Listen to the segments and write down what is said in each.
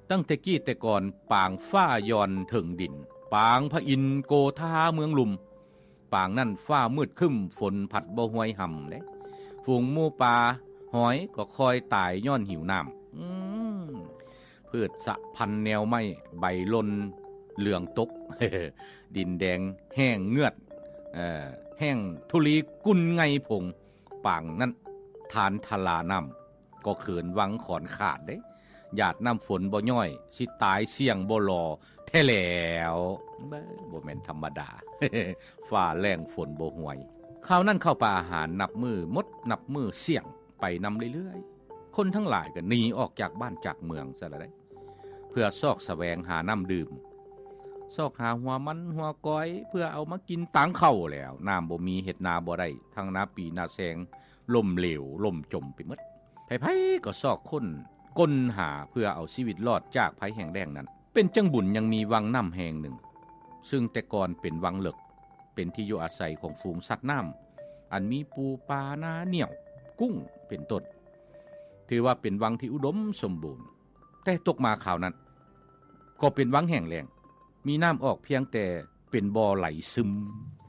ตั้งแต่กี้แต่ก่อนปางฟ้ายอนถึงดินปางพระอินทร์โกธาเมืองลุมปางนั่นฟ้ามืดครึ้มฝนผัดบ่ห้วยห่ำเด้ฝูงหมูปลาหอยก็คอยตายย้อนหิวน้ำพืชสะพันแนวไม้ใบลนเหลืองตก ดินแดงแห้งเงือดแห้งทุลีกุนไงผงปางนั้นทานทลาน้ำก็เขินวังขอนขาดเด้หยาดน้ำฝนบ่ย่อยสิตายเสี่ยงบ่รอแท้แล้วบ่แม่นธรรมดา ฟ้าแรงฝนบ่ห่วยคราวนั้นเข้าป่าอาหารนับมือมดนับมือเสี่ยงไปนำเรื่อยๆคนทั้งหลายก็หนีออกจากบ้านจากเมืองซะแล้วได้เพื่อซอกแสวงหาน้ำดื่มซอกหาหัวมันหัวก้อยเพื่อเอามากินตังเข้าแล้วน้ำบ่มีเฮ็ดนาบ่ได้ทั้งนาปีนาแสงล่มเหลวล่มจมไปหมดไผๆก็ซอกคนก้นหาเพื่อเอาชีวิตรอดจากภัยแห้งแล้งนั้นเป็นจังบุญยังมีวังน้ำแห่งหนึ่งซึ่งแต่ก่อนเป็นวังเหลึกเป็นที่อยู่อาศัยของฝูงสัตว์น้ำอันมีปูปลานาเหนี่ยวกุ้งเป็นต้นถือว่าเป็นวังที่อุดมสมบูรณ์แต่ตกมาข่าวนั้นก็เป็นวังแห้งแล้งมีน้ำออกเพียงแต่เป็นบ่อไหลซึม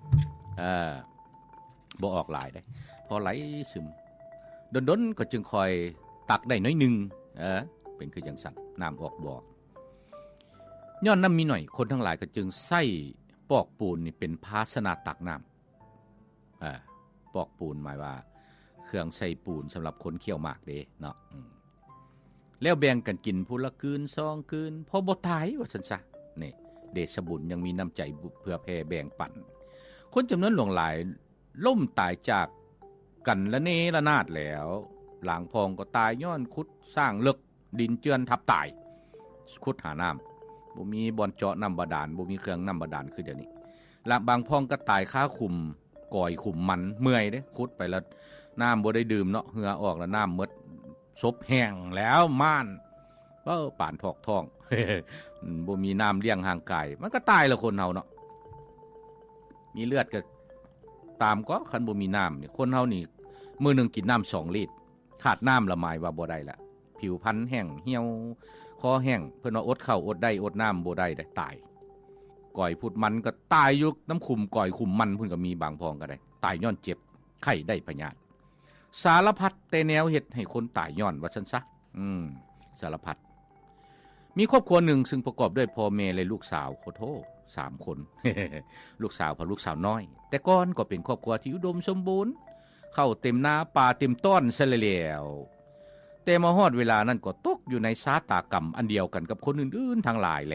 บ่ออกหลายได้พอไหลซึมดนๆก็จึงคอยตักได้น้อยนึงเป็นคือจังสั่นน้ำออกบ่อย้อนน้ำมีหน่อยคนทั้งหลายก็จึงใส่ปอกปูนนี่เป็นภาชนะตักน้ำปอกปูนหมายว่าเครื่องใส่ปูนสำหรับคนเคี่ยวหมากเด้เนาะแล้วแบ่งกันกินผู้ละคืน2คืนพอบ่ตายว่าซั่นซะนี่เดชบุญยังมีน้ำใจเพื่อแผ่แบ่งปันคนจำนวนหลงหลายล่มตายจากกันละเนระนาดแล้วหลางพองก็ตายย้อนขุดสร้างเลิกดินเจือนทับตายขุดหาน้ำบ่มีบ่อนเจาะน้ำบาดาลบ่มีเครื่องน้ำบาดาลคือเดี๋ยวนี้ละบางพองก็ตายค้าขุมก่อยขุมมันเมื่อยเด้ขุดไปแล้วน้ำบ่ได้ดื่มเนาะเหือออกแล้วน้ำหมดซบแห้งแล้วม่านป่านทอกท้อง บ่มีน้ำเลี้ยงห่างกายมันก็ตายแล้วคนเฮาเนาะมีเลือดก็ตามก็คันบ่มีน้ำนี่คนเฮานี่มื้อนึงกินน้ำ2ลิตรขาดน้ำละหมายว่าบ่ได้ละผิวพรรณแห้งเหี่ยวคอแห้งเพิ่นว่าอดข้าวอดได้อดน้ำบ่ได้ตายก่อยพุดมันก็ตายอยู่น้ำขุมก่อยขุมมันเพิ่นก็มีบางพองก็ได้ตายย้อนเจ็บไข้ได้พยาธิสารพัดแต่แนวเฮ็ดให้คนตายย้อนว่าซั่นซะสารพัดมีครอบครัวหนึ่งซึ่งประกอบด้วยพ่อแม่และลูกสาวโท3คน ลูกสาวพอลูกสาวน้อยแต่ก่อนก็เป็นครอบครัวที่อุดมสมบูรณ์เข้าเต็มนาป่าเต็มต้นซะแล้วแต่มาฮอดเวลานั้นก็ตกอยู่ในชะตากรรมอันเดียวกันกับคนอื่นๆทั้งหลายแล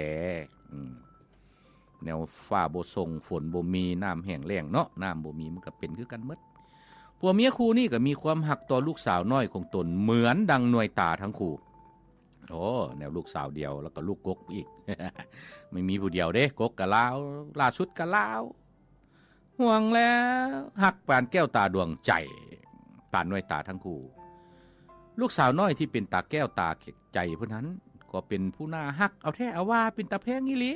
แนวฟ้าบ่ส่งฝนบ่มีน้ำแห้งแล้งเนาะน้ำบ่มีมันก็เป็นคือกันหมดผัวเมียคู่นี้ก็มีความหักต่อลูกสาวน้อยของตนเหมือนดังหน่วยตาทั้งคู่แนวลูกสาวเดียวแล้วก็ลูกกกอีก ไม่มีผู้เดียวเด้กกกะลาวล่าสุดกะลาวห่วงแล้วหักปานแก้วตาดวงใจปานหน่วยตาทั้งคู่ลูกสาวน้อยที่เป็นตาแก้วตาใจผู้นั้นก็เป็นผู้น่าฮักเอาแท้เอาว่าเป็นตาแพงอีหลี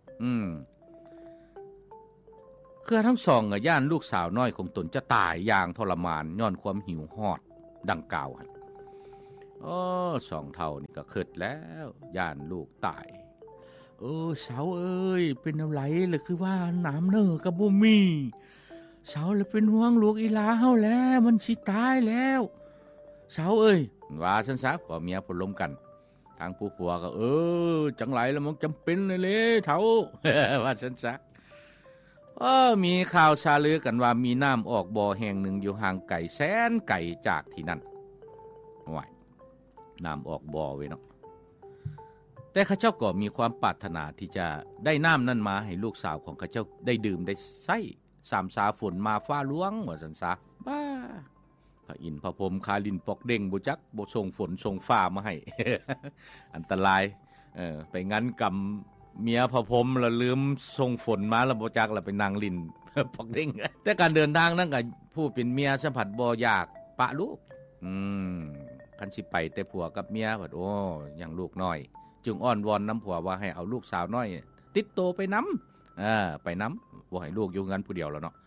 คือทั้งสองย่านลูกสาวน้อยของตนจะตายอย่างทรมานย้อนความหิวฮอดดังกล่าวสองเท่านี่ก็คิดแล้วย่านลูกตายสาวเอ้ยเป็นอะไรล่ะคือว่าน้ำเน้อกับบ่มีสาวเลยเป็นห่วงลูกอีหลาเฮาแล้วมันสิตายแล้วสาวเอ้ยว่าซั่นซะพ่อเมียพลมกันทางผู้ผัวก็จังไรแล้วมันจำเป็นเลยเฒ่า ว่าซั่นซะมีข่าวชาลือกันว่ามีน้ำออกบ่อแห่งหนึ่งอยู่ห่างไกลแสนไกลจากที่นั่นว้ายน้ำออกบ่อไว้เนาะแต่ข้าเจ้าก็มีความปรารถนาที่จะได้น้ำนั้นมาให้ลูกสาวของข้าเจ้าได้ดื่มได้ใช้สามสาฝนมาฟ้าหลวงว่าซั่นซะบ้าพระอินทร์พระพรหมคาลินปอกเด้งบ่จักบ่ส่งฝนส่งฟ้ามาให้ อันตรายไปงั้นกำเมียพระพรหมแล้วลืมส่งฝนมาแล้วบ่จักแล้วไปนั่งลิน ปอกเด้ง แต่การเดินทางนั้นก็ผู้เป็นเมียสัมผัสบ่อยากปะลูกคันสิไปแต่ผัวกับเมียว่ายังลูกน้อยจึงอ้อนวอนน้ำผัวว่าให้เอาลูกสาวน้อยติดโตไปน้ำไปน้ำบ่ให้ลูกอยู่งั้นผู้เดียวแล้วเนาะ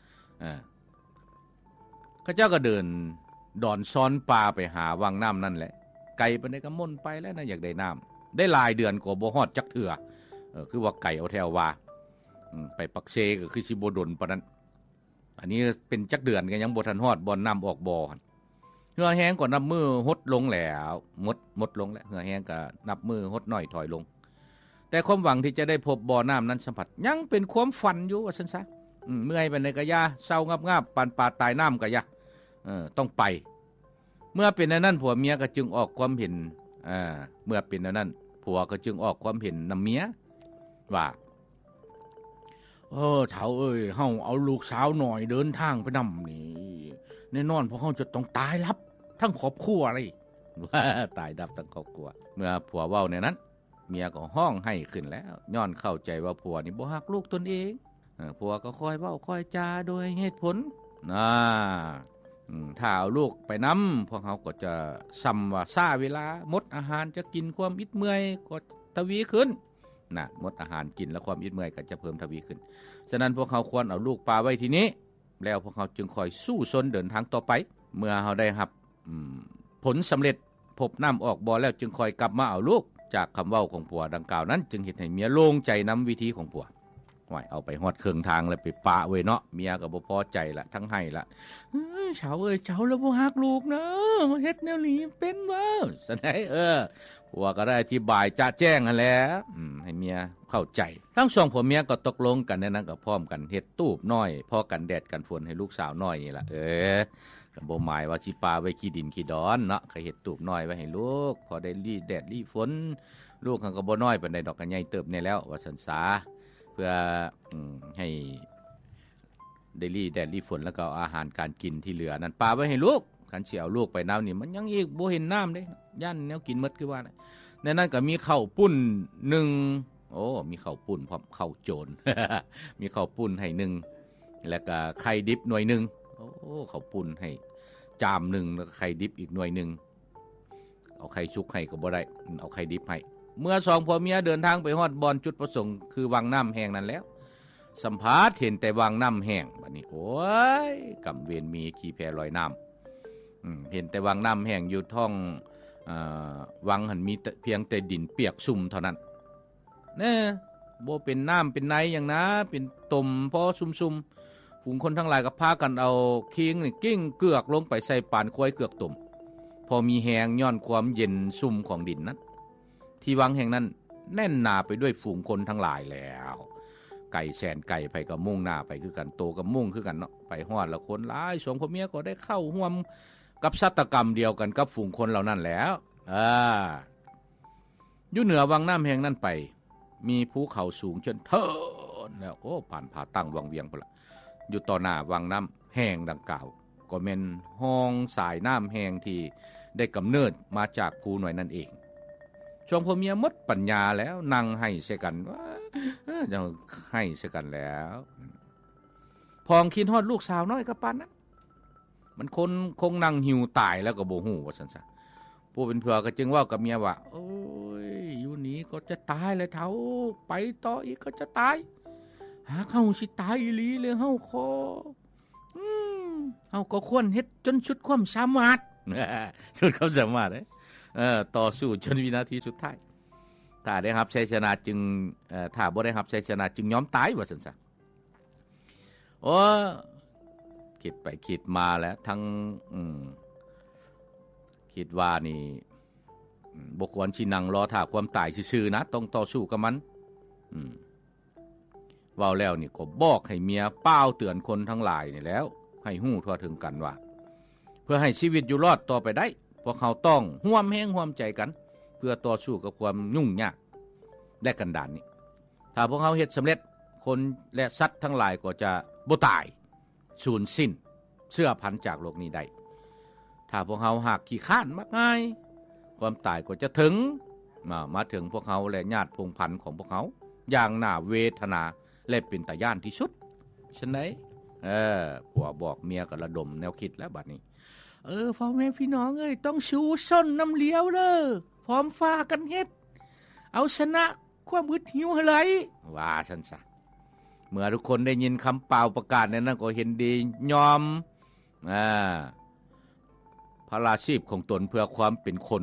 ข้าเจ้าก็เดินดอนซ้อนปลาไปหาวังน้ำนั่นแหละไก่ไปในกระมนไปแล้วนะอยากได้น้ำได้หลายเดือนก็บ่ฮอดจักเทื่อคือว่าไก่เอาแถวว่าไปปักเซก็คือสิบ่ดนปานนั้นอันนี้เป็นจักเดือนก็ยังบ่ทันฮอดบ่น้ำออกบ่เหือแห้งก็นับมือหดลงแล้วหมดลงแล้วเหือแห้งก็นับมือหดน้อยถอยลงแต่ความหวังที่จะได้พบบ่อน้ำนั้นสัมผัสยังเป็นความฝันอยู่ว่าซั่นซะเมื่อยไปในกะยาเศร้างาบๆปานปลาตายน้ำกะยาต้องไปเมื่อเป็นนั้นผัวเมียก็จึงออกความเห็นเมื่อเป็นนั้นผัวก็จึงออกความเห็นนำเมียว่าเฒ่าเอ้ยเฮาเอาลูกสาวหน่อยเดินทางไปนำนี่แน่นอนพวกเฮาจะต้องตายลับทั้งครอบครัวเลยว่าตายดับทั้งครอบครัวเมื่อผัวเว้าในนั้นเมียก็ห้องให้ขึ้นแล้วย้อนเข้าใจว่าผัวนี่บ่ฮักลูกตนเองผัวก็คอยเว้าคอยจาโดยเหตุผลถ้าเอาลูกไปนำพวกเขาก็จะซ้ำว่าซ่าเวลาหมดอาหารจะกินความอิดเมื่อยก็ทวีขึ้นหมดอาหารกินแล้วความอิดเมื่อยก็จะเพิ่มทวีขึ้นฉะนั้นพวกเขาควรเอาลูกปลาไว้ที่นี้แล้วพวกเขาจึงคอยสู้ซนเดินทางต่อไปเมื่อเขาได้รับผลสำเร็จพบน้ำออกบ่อแล้วจึงคอยกลับมาเอาลูกจากคำเว้าของผัวดังกล่าวนั้นจึงเฮ็ดให้เมียโล่งใจนำวิธีของผัวเอาไปฮอดเครื่องทางแล้วไปปะเว้ยเนาะเมียก็บ่พอใจละทั้งให้ละเฉาเอ้ยเฉาแล้วบ่ฮักลูกนะเฮ็ดแนวนี้เป็นบ่ซั่นได้ผัวก็ได้อธิบายจะแจ้งนั่นแหละให้เมียเข้าใจทั้งสองผัวเมียก็ตกลงกันในนั้นก็พร้อมกันเฮ็ดตูบน้อยพอกันแดดกันฝนให้ลูกสาวน้อยนี่ล่ะก็บ่หมายว่าสิปาไว้ขี้ดินขี้ดอนเนาะก็เฮ็ดตูบน้อยไว้ให้ลูกพอได้รีแดดรีฝนลูกเขาก็บ่น้อยปานใดดอกก็ใหญ่เติบนี่แล้วว่าซั่นซาเพื่อให้ได้รีแดดรีฝนแล้วก็อาหารการกินที่เหลือนั้นปาไว้ให้ลูกคันสิเอาลูกไปน้ำนี่มันยังอีกบ่เห็นน้ำเด้ย่านแนวกินหมดคือว่าในนั้นก็มีข้าวปุ้น1มีข้าวปุ้นพร้อมข้าวโจร มีข้าวปุ้นให้1แล้วก็ไข่ดิบหน่วย1ข้าวปุ้นให้จาม1แล้วก็ไข่ดิบอีกหน่วย1เอาไข่ชุกให้ก็บ่ได้เอาไข่ดิบให้เมื่อสองผัวเมียเดินทางไปฮอดบ่อนจุดประสงค์คือวังน้ำแห้งนั้นแล้วสัมภาษณ์เห็นแต่วังน้ำแห้งบัดนี้โอ้ยกำเวรมีขี้แพลอยน้ำเห็นแต่วังน้ำแห้งอยู่ท้องวังหันมีเพียงแต่ดินเปียกซุ่มเท่านั้นบ่เป็นน้ำเป็นไนอย่างนะเป็นตุ่มพอซุ่มๆฝูงคนทั้งหลายก็พากันเอาคิงนี่กิ้งเกือกลงไปใส่ปานควายเกือกตุ่มพอมีแห้งย้อนความเย็นซุ่มของดินนั้นที่วังแห่งนั้นแน่นหนาไปด้วยฝูงคนทั้งหลายแล้วไก่แสนไก่ไปก็มุ่งหน้าไปคือกันโตกับมุ่งคือกันเนาะไปฮอดแล้วคนหลายสองพ่อเมียก็ได้เข้าร่วมกับฆาตกรรมเดียวกันกับฝูงคนเหล่านั้นแล้วอยู่เหนือวังน้ำแห่งนั้นไปมีภูเขาสูงจนเทินแล้วผ่านผาตั้งวังเวียงพุ่นล่ะอยู่ต่อหน้าวังน้ำแห่งดังกล่าวก็แม่นห้องสายน้ำแห่งที่ได้กำเนิดมาจากภูหน่อยนั่นเองช่วงพ่อเมียหมดปัญญาแล้วนั่งให้ใส่กันว่าจะให้ใส่กันแล้วพองคิดฮอดลูกสาวน้อยกับปานนั้นมันคนคงนั่งหิวตายแล้วก็บ่ฮู้ว่าซั่นซะผู้เป็นผัวก็จึงว่ากับเมียว่าโอ้ยอยู่นี้ก็จะตายแล้วเฒ่าไปต่ออีกก็จะตายหากเฮาสิตายอีหลีเลยเฮาขอเฮาก็ควรเฮ็ดจนสุดความสามารถสุดความสามารถต่อสู้จนวินาทีสุดท้ายถ้าได้รับชัยชนะจึงถ้าบ่ได้รับชัยชนะจึงยอมตายว่าซั่นซะคิดไปคิดมาแล้วทั้งคิดว่านี่บ่ควรสินั่งรอท่าความตายซื่อๆนะต้องต่อสู้กับมันเว้าแล้วนี่ก็บอกให้เมียเป้าเตือนคนทั้งหลายนี่แล้วให้ฮู้ทั่วถึงกันว่าเพื่อให้ชีวิตอยู่รอดต่อไปได้พวกเขาต้องร่วมแรงร่วมใจกันเพื่อต่อสู้กับความยุ่งยากและกันดารนี้ถ้าพวกเขาเฮ็ดสำเร็จคนและสัตว์ทั้งหลายก็จะบ่ตายสูญสิ้นเสื่อพันธุ์จากโลกนี้ได้ถ้าพวกเขาหากขี้ข้านมักง่ายความตายก็จะถึงมาถึงพวกเขาและญาติพงพันธุ์ของพวกเขาอย่างน่าเวทนาและเป็นตาย่านที่สุดฉะนั้นผัวบอกเมียก็ระดมแนวคิดแล้วบัดนี้พ่อแม่พี่น้องเอ้ยต้องชูส้นน้ำเลี้ยวเด้อพร้อมฟ้ากันเฮ็ดเอาชนะความอึดหิวให้ไหลว่าซั่นซะเมื่อทุกคนได้ยินคำเปล่าประกาศนั้นก็เห็นดียอมพระราชีพของตนเพื่อความเป็นคน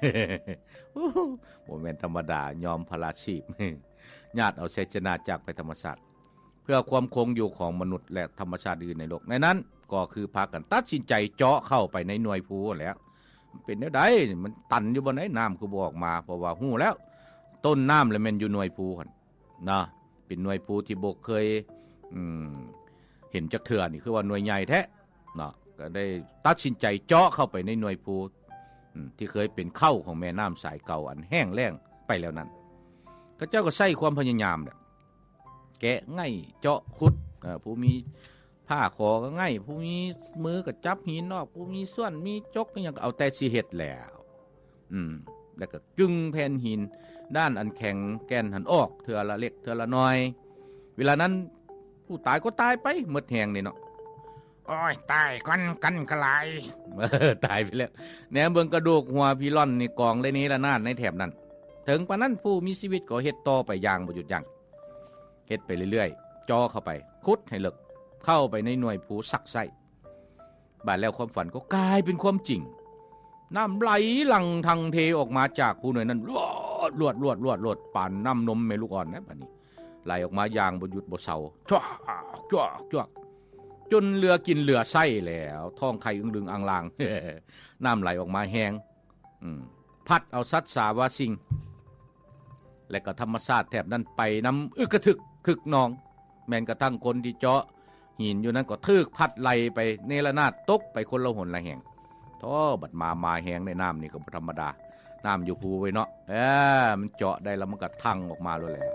บ่แม่นธรรมดายอมพระราชีพญาติเอาชัยชนะจากไปธรรมชาติเพื่อความคงอยู่ของมนุษย์และธรรมชาติอื่นในโลกในนั้นก็คือพากันตัดสินใจเจาะเข้าไปในหน่วยภูแล้วมันเป็นได้มันตันอยู่บนไหนน้ำคือบ่ออกมาเพราะว่าหู้แล้วต้นน้ำเลยแม่นอยู่หน่วยภูหั่นนะเป็นหน่วยภูที่บ่เคยเห็นจักเทื่อนี่คือว่าหน่วยใหญ่แท้เนาะก็ได้ตัดสินใจเจาะเข้าไปในหน่วยภูที่เคยเป็นเข้าของแม่น้ำสายเก่าอันแห้งแล้งไปแล้วนั้นก็เจ้าก็ใส่ความพยายามแหละแกะง่ายเจาะขุดผู้มีผ้าคอก็ง่ายผู้มีมือก็จับหินออกผู้มีส่วนมีจกก็ยังเอาแต่สิเฮ็ดแล้วแล้วก็กึ่งแผ่นหินด้านอันแข็งแก่นหันออกเทื่อละเล็กเทื่อละน้อยเวลานั้นผู้ตายก็ตายไปหมดแหงนี่เนาะโอ้ยตายกันกระไรตายไปแล้วแหนเบิ่งกระดูกหัวพี่ล่อนนี่กองเลยนี้ละนาดในแถบนั้นถึงปานนั้นผู้มีชีวิตก็เฮ็ดต่อไปอย่างบ่หยุดยั้งเฮ็ดไปเรื่อยๆจ่อเข้าไปขุดให้ลึกเข้าไปในหน่วยผู้ซักไส้บาดแล้วความฝันก็กลายเป็นความจริงน้ำไหลหลั่งทังเทออกมาจากผู้หน่วยนั้นลวดป่านน้ำนมแม่ลูกอ่อนนะบัดนี้ไหลออกมาอย่างบ่หยุดบ่เซาจ้วกจนเรือกินเรือไส้แล้วท้องไข่อึ้งๆอ่างลาง น้ำไหลออกมาแห้งพัดเอาสัตว์สาวาสิ่งและก็ธรรมชาติแถบนั้นไปน้ำอึกกระทึกคึกนองแม้นกระทั่งคนที่เจาะหินอยู่นั้นก็ทึกพัดไหลไปเนรนาถตกไปคนละหนละแห่งท้อบัดมาแห้งในน้ำนี่ก็บ่ธรรมดาน้ำอยู่ภูไว้เนาะมันเจาะได้แล้วมันก็ทั่งออกมาเลยแหละ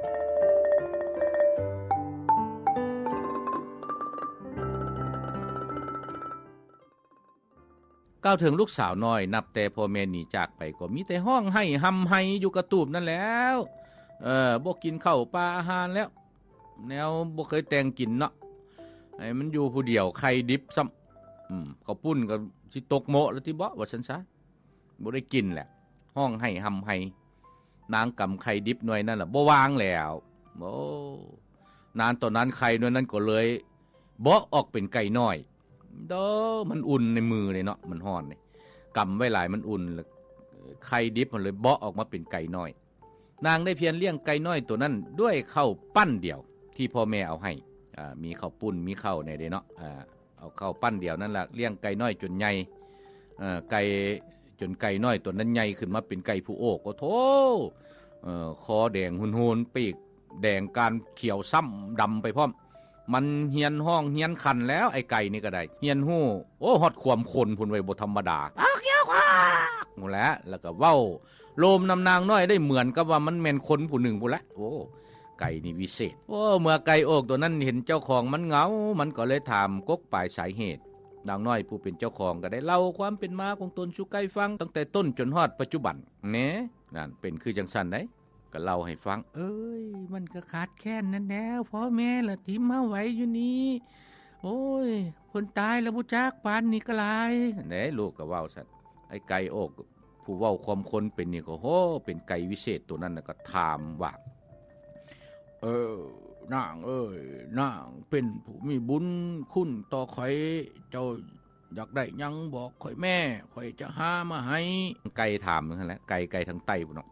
ก้าวถึงลูกสาวน้อยนับแต่พ่อแม่หนีจากไปก็มีแต่ห้องให้หำให้อยู่กระตูบนั่นแล้วบ่กินข้าวปลาอาหารแล้วแนวบ่เคยแต่งกินเนาะไอ้มันอยู่ผู้เดียวไข่ดิบซ้ำข้าวปุ้นก็สิตกโมะแล้วที่บ่ว่าซั่นซะบ่ได้กินแหละห้องให้หำให้นางกำไข่ดิบหน่วยนั่นล่ะบ่วางแล้วโอ้นานตอนนั้นไข่หน่วยนั้นก็เลยบ่ออกเป็นไก่น้อยมันอุ่นในมือเลยเนาะมันร้อนนี่กำไว้หลายมันอุ่นไข่ดิบมันเลยเบาะออกมาเป็นไก่น้อยนางได้เพียรเลี้ยงไก่น้อยตัวนั้นด้วยข้าวปั้นเดียวที่พ่อแม่เอาให้มีข้าวปุ้นมีข้าวในเด้เนาะเอาข้าวปั้นเดียวนั่นแหละเลี้ยงไก่น้อยจนใหญ่ไก่จนไก่น้อยตัวนั้นใหญ่ขึ้นมาเป็นไก่ผู้โอกโถคอแดงหุนๆปีกแดงการเขียวซ้ำดำไปพร้อมมันเฮียนห้องเฮียนคันแล้วไอ้ไก่นี่ก็ได้เฮียนหู้โอ้ฮอดความคนพุ่นไว้บ่ธรรมดาอักยากหมดแล้วก็เว้าโลมนำนางน้อยได้เหมือนกับว่ามันแม่นคนผู้หนึ่งพุ่นละโอ้ไก่นี่วิเศษโอ้เมื่อไก่โอกตัวนั้นเห็นเจ้าของมันเหงามันก็เลยถามกกปลายสาเหตุนางน้อยผู้เป็นเจ้าของก็ได้เล่าความเป็นมาของตนสู่ไก่ฟังตั้งแต่ต้นจนฮอดปัจจุบันแหน่นั่นเป็นคือจังซั่นได้ก็เล่าให้ฟังมันก็ขาดแค้นนั่นแหละพ่อแม่ละทิมมาไว้อยู่นี่โอ้ยคนตายแล้วบ่จักปานนี้ก็หลายแหน่ลูกก็เว้าซั่นไอ้ไก่โอกผู้เว้าความคนเป็นนี่ก็โหเป็นไก่วิเศษตัวนั้นก็ถามว่านางนางเป็นผู้มีบุญคุณต่อข่อยเจ้าอยากได้หยังบอกข่อยแม่ข่อยจะหามาให้ไก่ถามนั่นแหละไก่ทางใต้พุ่นเนาะ